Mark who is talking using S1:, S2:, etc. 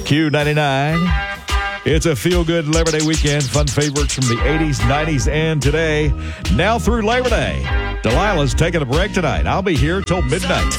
S1: Q99. It's a feel-good Labor Day weekend. Fun favorites from the 80s, 90s, and today. Now through Labor Day. Delilah's taking a break tonight. I'll be here till midnight.